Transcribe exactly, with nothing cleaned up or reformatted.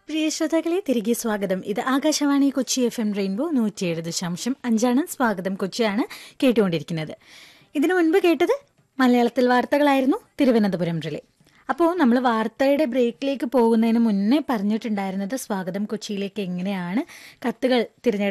പ്രിയ ശ്രോതാക്കളെ തിരികെ സ്വാഗതം. ഇത് Akashvani Kochi F M rainbow നൂറ്റിയേഴ് ദശാംശം അഞ്ചാണ്. സ്വാഗതം കൊച്ചിയാണ് കേട്ടുകൊണ്ടിരിക്കുന്നത്. ഇതിനു മുൻപ് കേട്ടത് മലയാളത്തിൽ വാർത്തകളായിരുന്നു തിരുവനന്തപുരം റിലേ. അപ്പോൾ നമ്മൾ വാർത്തയുടെ ബ്രേക്കിലേക്ക് പോകുന്നതിന് മുന്നേ പറഞ്ഞിട്ടുണ്ടായിരുന്നത് സ്വാഗതം കൊച്ചിയിലേക്ക് എങ്ങനെയാണ് കത്തുകൾ തിരഞ്ഞെടുക്കുന്നത്